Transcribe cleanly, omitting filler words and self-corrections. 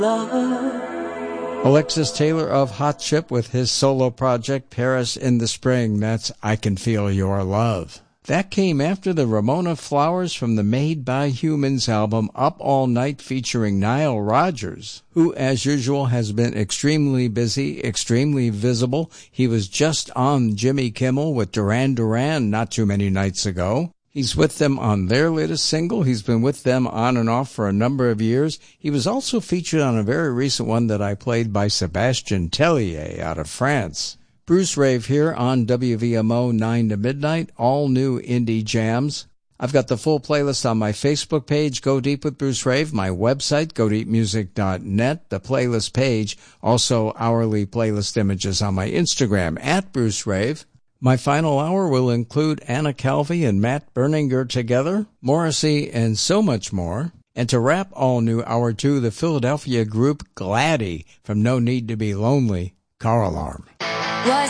Alexis Taylor of Hot Chip with his solo project Paris in the Spring. That's I Can Feel Your Love. That came after the Ramona Flowers from the Made by Humans album Up All Night featuring Nile Rodgers, who as usual has been extremely busy, extremely visible. He was just on Jimmy Kimmel with Duran Duran not too many nights ago. He's with them on their latest single. He's been with them on and off for a number of years. He was also featured on a very recent one that I played by Sébastien Tellier out of France. Bruce Rave here on WVMO 9 to midnight, all new indie jams. I've got the full playlist on my Facebook page, Go Deep with Bruce Rave, my website, godeepmusic.net, the playlist page, also hourly playlist images on my Instagram, @BruceRave. My final hour will include Anna Calvi and Matt Berninger together, Morrissey, and so much more. And to wrap all new Hour 2, the Philadelphia group Gladdy from No Need to Be Lonely, Car Alarm.